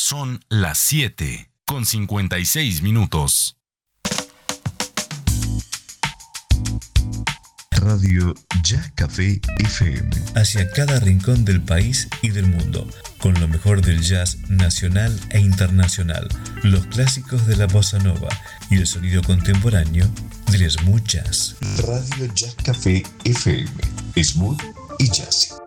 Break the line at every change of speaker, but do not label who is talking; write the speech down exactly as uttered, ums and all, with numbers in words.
Son las siete con cincuenta y seis minutos.
Radio Jazz Café F M.
Hacia cada rincón del país y del mundo, con lo mejor del jazz nacional e internacional, los clásicos de la bossa nova y el sonido contemporáneo del smooth jazz.
Radio Jazz Café F M. Smooth y jazz.